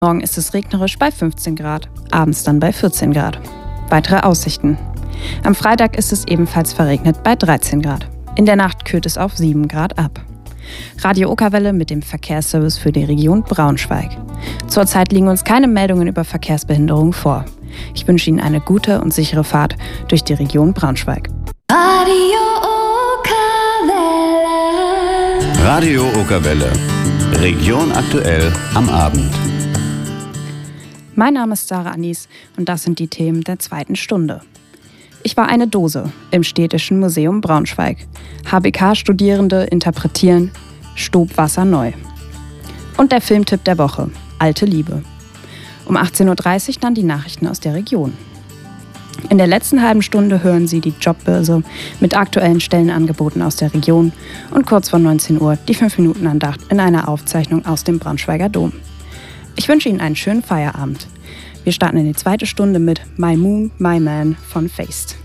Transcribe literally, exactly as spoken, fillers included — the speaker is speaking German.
Morgen ist es regnerisch bei fünfzehn Grad, abends dann bei vierzehn Grad. Weitere Aussichten. Am Freitag ist es ebenfalls verregnet bei dreizehn Grad. In der Nacht kühlt es auf sieben Grad ab. Radio Okerwelle mit dem Verkehrsservice für die Region Braunschweig. Zurzeit liegen uns keine Meldungen über Verkehrsbehinderungen vor. Ich wünsche Ihnen eine gute und sichere Fahrt durch die Region Braunschweig. Radio Okerwelle. Radio Okerwelle. Region aktuell am Abend. Mein Name ist Sarah Anis und das sind die Themen der zweiten Stunde. Ich war eine Dose im Städtischen Museum Braunschweig. H B K-Studierende interpretieren Stobwasser neu. Und der Filmtipp der Woche, Alte Liebe. Um achtzehn Uhr dreißig dann die Nachrichten aus der Region. In der letzten halben Stunde hören Sie die Jobbörse mit aktuellen Stellenangeboten aus der Region und kurz vor neunzehn Uhr die fünf Minuten Andacht in einer Aufzeichnung aus dem Braunschweiger Dom. Ich wünsche Ihnen einen schönen Feierabend. Wir starten in die zweite Stunde mit My Moon, My Man von Feist.